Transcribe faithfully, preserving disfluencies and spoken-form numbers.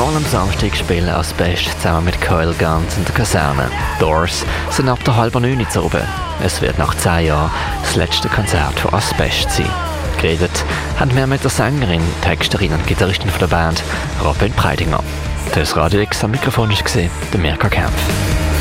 Mal am Samstag spielen Asbest zusammen mit Coil Guns in der Kaserne. Doors sind ab der halben neun zu oben. Es wird nach zehn Jahren das letzte Konzert von Asbest sein. Geredet haben wir mit der Sängerin, Texterin und Gitarristin von der Band, Robin Breidinger. Das Radio X am Mikrofon war der Mirka Kempf.